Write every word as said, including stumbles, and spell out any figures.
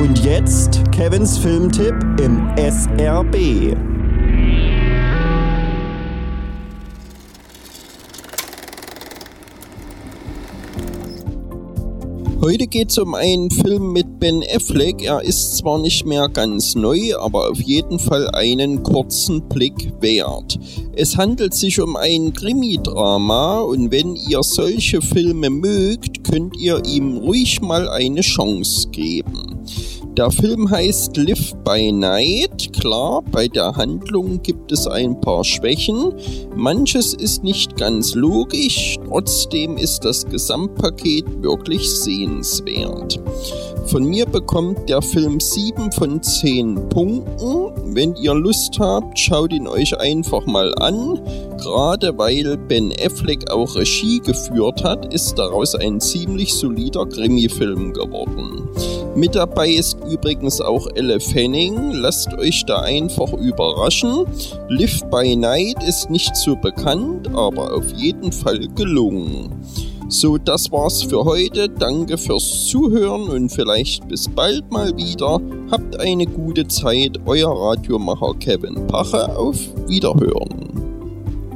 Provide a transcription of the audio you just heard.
Und jetzt Kevins Filmtipp im S R B. Heute geht es um einen Film mit Ben Affleck. Er ist zwar nicht mehr ganz neu, aber auf jeden Fall einen kurzen Blick wert. Es handelt sich um ein Krimi-Drama und wenn ihr solche Filme mögt, könnt ihr ihm ruhig mal eine Chance geben. Der Film heißt Live by Night. Klar, bei der Handlung gibt es ein paar Schwächen. Manches ist nicht ganz logisch, trotzdem ist das Gesamtpaket wirklich sehenswert. Von mir bekommt der Film sieben von zehn Punkten. Wenn ihr Lust habt, schaut ihn euch einfach mal an. Gerade weil Ben Affleck auch Regie geführt hat, ist daraus ein ziemlich solider Krimi-Film geworden. Mit dabei ist übrigens auch Elle Fanning. Lasst euch da einfach überraschen. Live by Night ist nicht so bekannt, aber auf jeden Fall gelungen. So, das war's für heute. Danke fürs Zuhören und vielleicht bis bald mal wieder. Habt eine gute Zeit. Euer Radiomacher Kevin Pache. Auf Wiederhören.